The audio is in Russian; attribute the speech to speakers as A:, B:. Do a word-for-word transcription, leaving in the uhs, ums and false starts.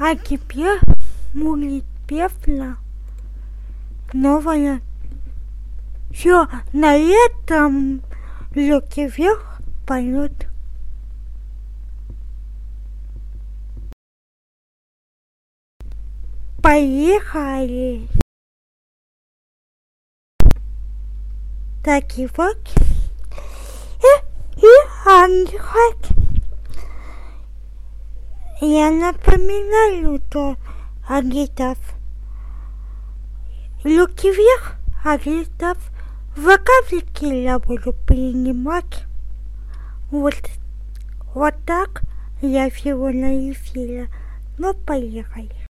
A: А теперь будет песня новая. Все, на этом руки вверх поют. Поехали. Так и вот. И, и ангел. Я напоминаю, то агитов. Руки вверх, агитов. Вокалики я буду принимать. Вот, вот так я всего на эфире. Ну, поехали.